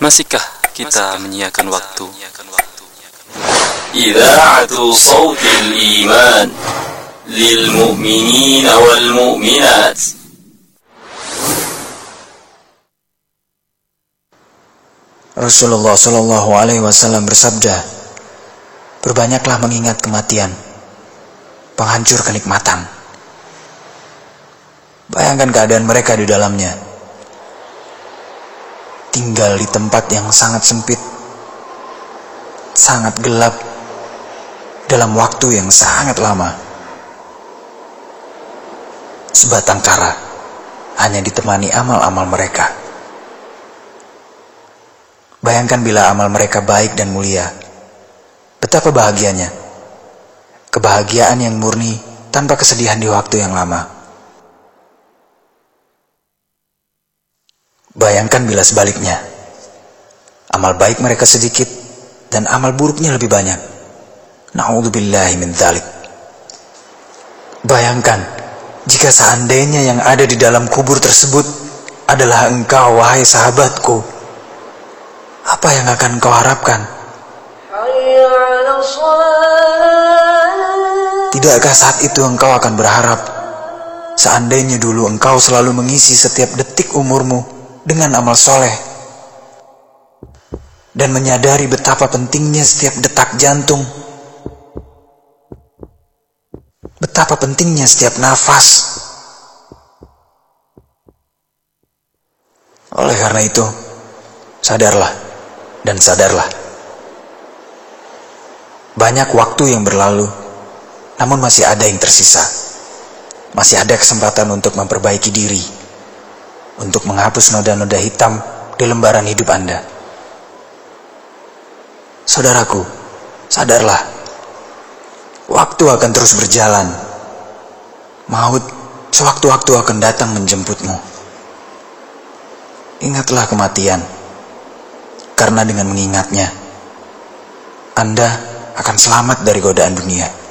Masihkah kita menyiakan waktu? Idha'atu sawtil iman lil mu'minina wal mu'minat. Rasulullah Shallallahu Alaihi Wasallam bersabda, berbanyaklah mengingat kematian, penghancur kenikmatan. Bayangkan keadaan mereka di dalamnya, tinggal di tempat yang sangat sempit, sangat gelap, dalam waktu yang sangat lama. Sebatang kara hanya ditemani amal-amal mereka. Bayangkan bila amal mereka baik dan mulia, betapa bahagianya. Kebahagiaan yang murni tanpa kesedihan di waktu yang lama. Bayangkan bila sebaliknya, amal baik mereka sedikit dan amal buruknya lebih banyak. Na'udzubillahi min dzalik. Bayangkan jika seandainya yang ada di dalam kubur tersebut adalah engkau, wahai sahabatku. Apa yang akan engkau harapkan? Tidakkah saat itu engkau akan berharap, seandainya dulu engkau selalu mengisi setiap detik umurmu dengan amal soleh, dan menyadari betapa pentingnya setiap detak jantung, betapa pentingnya setiap nafas. Oleh karena itu, sadarlah dan sadarlah. Banyak waktu yang berlalu, namun masih ada yang tersisa. Masih ada kesempatan untuk memperbaiki diri, untuk menghapus noda-noda hitam di lembaran hidup Anda. Saudaraku, sadarlah. Waktu akan terus berjalan. Maut sewaktu-waktu akan datang menjemputmu. Ingatlah kematian. Karena dengan mengingatnya, Anda akan selamat dari godaan dunia.